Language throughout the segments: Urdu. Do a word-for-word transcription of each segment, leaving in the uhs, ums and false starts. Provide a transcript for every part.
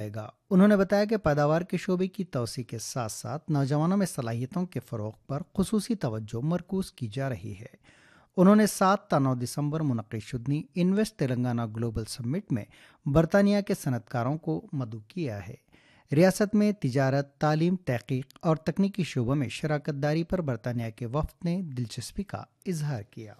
جائے گا۔ انہوں نے بتایا کہ پیداوار کے شعبے کی توسیع کے ساتھ ساتھ نوجوانوں میں صلاحیتوں کے فروغ پر خصوصی توجہ مرکوز کی جا رہی ہے۔ انہوں نے سات تا نو دسمبر منعقد شدنی انویسٹ تلنگانہ گلوبل سمٹ میں برطانیہ کے صنعت کاروں کو مدعو کیا ہے۔ ریاست میں تجارت، تعلیم، تحقیق اور تکنیکی شعبوں میں شراکت داری پر برطانیہ کے وفد نے دلچسپی کا اظہار کیا۔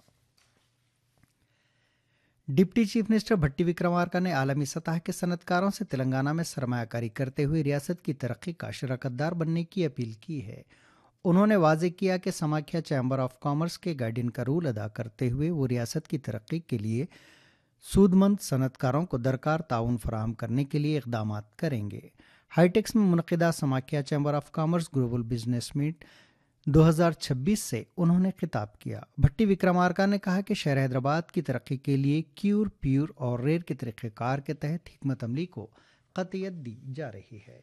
ڈپٹی چیف منسٹر بھٹی وکرمارکا نے عالمی سطح کے صنعت کاروں سے تلنگانہ میں سرمایہ کاری کرتے ہوئے ریاست کی ترقی کا شراکت دار بننے کی اپیل کی ہے۔ انہوں نے واضح کیا کہ سماکھیا چیمبر آف کامرس کے گائیڈن کا رول ادا کرتے ہوئے وہ ریاست کی ترقی کے لیے سود مند صنعت کاروں کو درکار تعاون فراہم کرنے کے لیے اقدامات کریں گے۔ ہائی ٹیکس میں منعقدہ سماکھیا chamber of commerce global business meat دو ہزار چھبیس سے انہوں نے خطاب کیا۔ بھٹی وکرمارکا نے کہا کہ شہر حیدرآباد کی ترقی کے لیے کیور پیور اور ریئر کے طریقہ کار کے تحت حکمت عملی کو قطعیت دی جا رہی ہے۔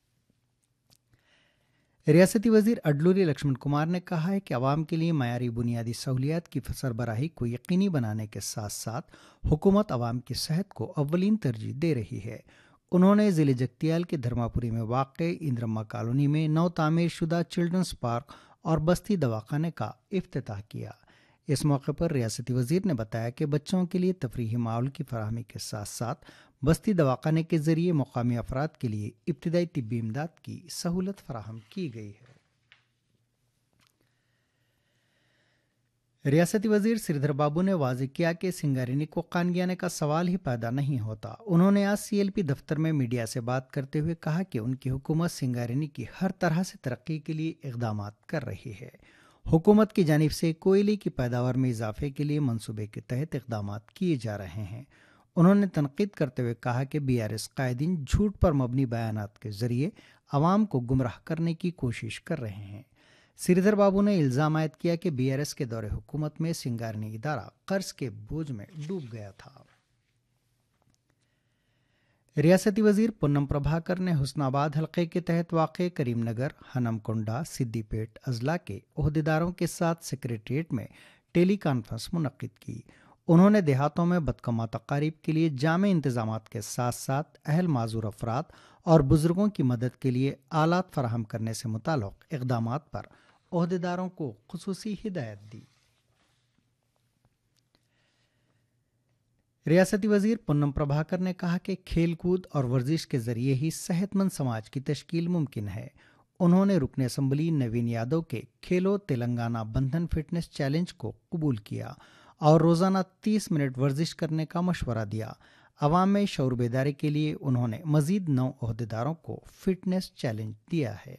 ریاستی وزیر اڈلوری لکشمن کمار نے کہا ہے کہ عوام کے لیے معیاری بنیادی سہولیات کی سربراہی کو یقینی بنانے کے ساتھ ساتھ حکومت عوام کی صحت کو اولین ترجیح دے رہی ہے۔ انہوں نے ضلع جگتیال کے دھرماپوری میں واقع اندرما کالونی میں نو تعمیر شدہ چلڈرنس پارک اور بستی دواخانے کا افتتاح کیا۔ اس موقع پر ریاستی وزیر نے بتایا کہ بچوں کے لیے تفریحی ماحول کی فراہمی کے ساتھ ساتھ بستی دواخانے کے ذریعے مقامی افراد کے لیے ابتدائی طبی امداد کی سہولت فراہم کی گئی ہے۔ ریاستی وزیر سریدھر بابو نے واضح کیا کہ سنگارینی کو قانگیانے کا سوال ہی پیدا نہیں ہوتا۔ انہوں نے آج سی ایل پی دفتر میں میڈیا سے بات کرتے ہوئے کہا کہ ان کی حکومت سنگارینی کی ہر طرح سے ترقی کے لیے اقدامات کر رہی ہے۔ حکومت کی جانب سے کوئلے کی پیداوار میں اضافے کے لیے منصوبے کے تحت اقدامات کیے جا رہے ہیں۔ انہوں نے تنقید کرتے ہوئے کہا کہ بی آر ایس قائدین جھوٹ پر مبنی بیانات کے ذریعے عوام کو گمراہ کرنے کی کوشش کر رہے ہیں۔ سریدھر بابو نے الزام عائد کیا کہ بی آر ایس کے دور حکومت میں سنگارینی ادارہ قرض کے بوجھ میں ڈوب گیا تھا۔ ریاستی وزیر پونم پربھاکر نے حسن آباد حلقے کے تحت واقع کریم نگر، ہنم کنڈا، سدی پیٹ اضلاع کے عہدیداروں کے ساتھ سیکریٹریٹ میں ٹیلی کانفرنس منعقد کی۔ انہوں نے دیہاتوں میں بدکما تقاریب کے لیے جامع انتظامات کے ساتھ ساتھ اہل معذور افراد اور بزرگوں کی مدد کے لیے آلات فراہم کرنے سے متعلق اقدامات پر عہدیداروں کو خصوصی ہدایت دی۔ ریاستی وزیر پونم پربھاکر نے کہا کہ کھیل کود اور ورزش کے ذریعے ہی صحت مند سماج کی تشکیل ممکن ہے۔ انہوں نے رکن اسمبلی نوین یادو کے کھیلو تلنگانہ بندھن فٹنس چیلنج کو قبول کیا اور روزانہ تیس منٹ ورزش کرنے کا مشورہ دیا۔ عوام میں شعور بیداری کے لیے انہوں نے مزید نو عہدیداروں کو فٹنس چیلنج دیا ہے۔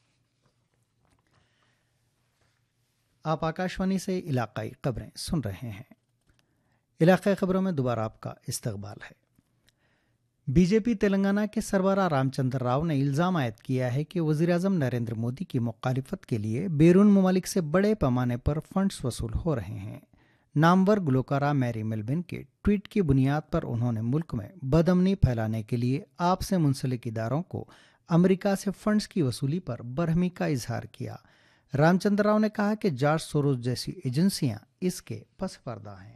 آپ آکاشوانی سے علاقائی خبریں سن رہے ہیں۔ علاقائی خبروں میں دوبارہ آپ کا استقبال ہے۔ بی جے پی تلنگانہ کے سربراہ رام چندر راؤ نے الزام عائد کیا ہے کہ وزیر اعظم نریندر مودی کی مخالفت کے لیے بیرون ممالک سے بڑے پیمانے پر فنڈز وصول ہو رہے ہیں۔ نامور گلوکارہ میری میلبن کے ٹویٹ کی بنیاد پر انہوں نے ملک میں بدامنی پھیلانے کے لیے آپ سے منسلک اداروں کو امریکہ سے فنڈز کی وصولی پر برہمی کا اظہار کیا۔ رام چندر راؤ نے کہا کہ جارج سوروس جیسی ایجنسیاں اس کے پس پردہ ہیں۔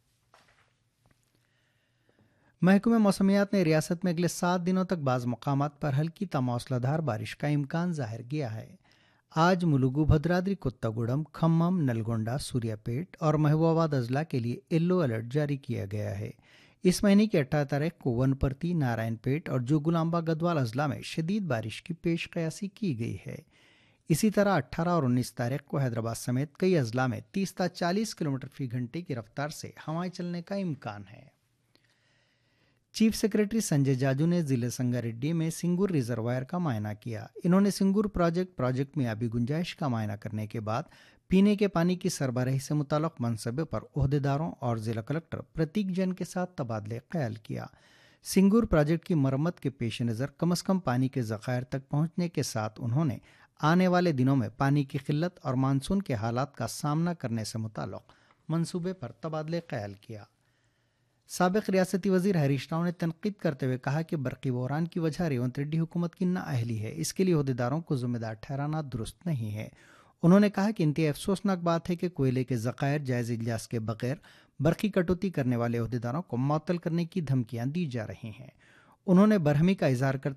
محکمہ موسمیات نے ریاست میں اگلے سات دنوں تک بعض مقامات پر ہلکی تا موسلا دھار بارش کا امکان ظاہر کیا ہے۔ آج ملگو، بھدرادری، کوتاگوڑم، کھمم، نلگونڈا، سوریا پیٹ اور محبوبآباد اضلاع کے لیے یلو الرٹ جاری کیا گیا ہے۔ اس مہینے کی اٹھارہ تاریخ کو ونپرتی، نارائن پیٹ اور جوگلامبا گدوال اضلاع میں شدید بارش کی پیش قیاسی کی گئی ہے۔ اسی طرح اٹھارہ اور انیس تاریخ کو حیدرآباد سمیت کئی اضلاع میں تیس تا چالیس کلومیٹر فی گھنٹے کی رفتار سے ہوائیں چلنے کا امکان ہے۔ چیف سیکریٹری سنجے جاجو نے ضلع سنگاریڈی میں سنگور ریزروائر کا معائنہ کیا۔ انہوں نے سنگور پروجیکٹ پروجیکٹ میں آبی گنجائش کا معائنہ کرنے کے بعد پینے کے پانی کی سربراہی سے متعلق منصبے پر عہدیداروں اور ضلع کلکٹر پرتیک جین کے ساتھ تبادلہ خیال کیا۔ سنگور پروجیکٹ کی مرمت کے پیش نظر کم از کم پانی کے ذخائر تک پہنچنے کے ساتھ انہوں نے آنے والے دنوں میں پانی کی قلت اور مانسون کے حالات کا سامنا کرنے سے متعلق منصوبے پر تبادلہ خیال کیا۔ سابق ریاستی وزیر ہریش راؤ نے تنقید کرتے ہوئے کہا کہ برقی بحران کی وجہ ریونت ریڈی حکومت کی نااہلی ہے، اس کے لیے عہدیداروں کو ذمہ دار ٹھہرانا درست نہیں ہے۔ انہوں نے کہا کہ انتہائی افسوسناک بات ہے کہ کوئلے کے ذخائر جائز اجلاس کے بغیر برقی کٹوتی کرنے والے عہدیداروں کو معطل کرنے کی دھمکیاں دی جا رہی ہیں۔ انہوں نے برہمی کا اظہار کرتے